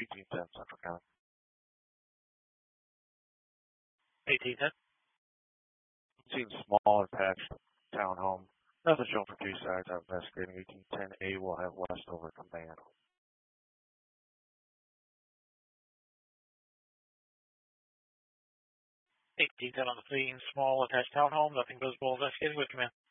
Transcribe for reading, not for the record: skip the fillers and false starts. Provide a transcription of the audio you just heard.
1810 Central County. 1810. Seen small attached townhome. Nothing shown for two sides. I'm investigating. 1810A will have Westover command. 1810 on the scene. Small attached townhome. Nothing visible. Investigating with command.